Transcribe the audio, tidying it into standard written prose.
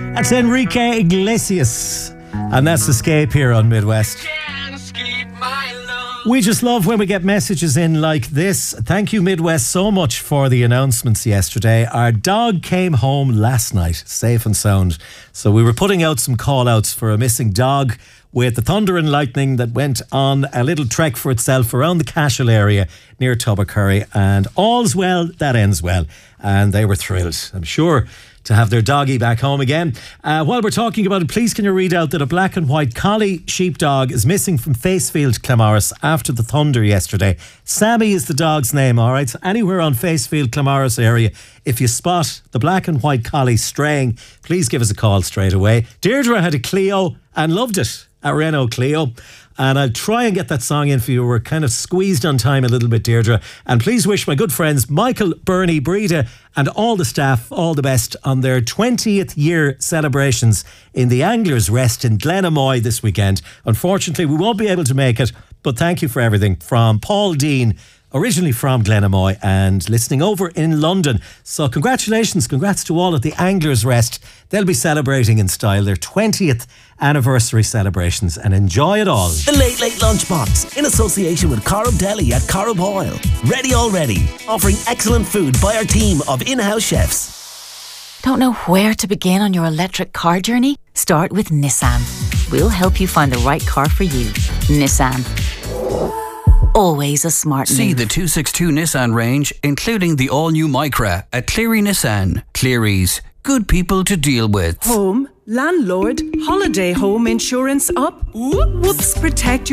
That's Enrique Iglesias. And that's Escape here on Midwest. We just love when we get messages in like this. Thank you, Midwest, so much for the announcements yesterday. Our dog came home last night, safe and sound. So we were putting out some call-outs for a missing dog with the thunder and lightning that went on a little trek for itself around the Cashel area near Tubbercurry. And all's well that ends well. And they were thrilled, I'm sure, to have their doggy back home again. While we're talking about it, please can you read out that a black and white collie sheepdog is missing from Facefield, Claremorris after the thunder yesterday. Sammy is the dog's name, all right? So anywhere on Facefield, Claremorris area, if you spot the black and white collie straying, please give us a call straight away. Deirdre had a Clio and loved it, a Renault Clio. And I'll try and get that song in for you. We're kind of squeezed on time a little bit, Deirdre. And please wish my good friends Michael, Bernie, Breda and all the staff all the best on their 20th year celebrations in the Anglers Rest in Glenamoy this weekend. Unfortunately, we won't be able to make it, but thank you for everything. From Paul Dean, originally from Glenamoy and listening over in London. So congratulations, congrats to all at the Anglers Rest. They'll be celebrating in style their 20th anniversary celebrations and enjoy it all. The Late Late Lunchbox in association with Corrib Deli at Corrib Oil. Ready already, offering excellent food by our team of in-house chefs. Don't know where to begin on your electric car journey? Start with Nissan. We'll help you find the right car for you. Nissan. Always a smart move. See the 262 Nissan range, including the all-new Micra at Cleary Nissan. Cleary's. Good people to deal with. Home, landlord, holiday home insurance up. Whoops, protect your